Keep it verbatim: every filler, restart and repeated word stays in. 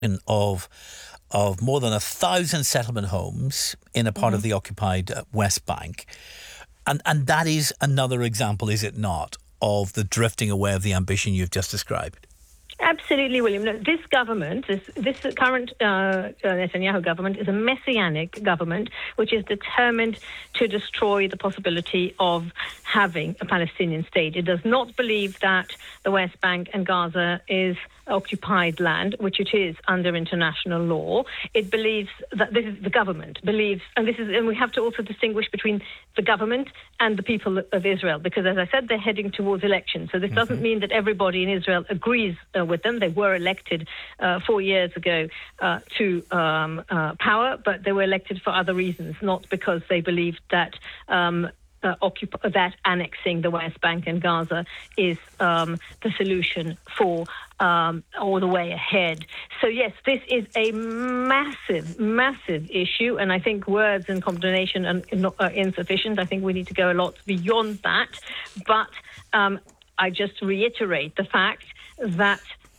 of of more than a thousand settlement homes in a part Mm-hmm. of the occupied uh, West Bank. And and that is another example, is it not, of the drifting away of the ambition you've just described? Absolutely, William. No, this government, this, this current uh, uh, Netanyahu government, is a messianic government which is determined to destroy the possibility of having a Palestinian state. It does not believe that the West Bank and Gaza is occupied land, which it is under international law. It believes that this is the government believes, and this is, and we have to also distinguish between the government and the people of Israel, because, as I said, they're heading towards elections. So this mm-hmm. doesn't mean that everybody in Israel agrees uh, with them. They were elected uh, four years ago uh, to um, uh, power, but they were elected for other reasons, not because they believed that um, Uh, occup- that annexing the West Bank and Gaza is um, the solution for um, all the way ahead. So, yes, this is a massive, massive issue, and I think words and condemnation are, are insufficient. I think we need to go a lot beyond that. But um, I just reiterate the fact that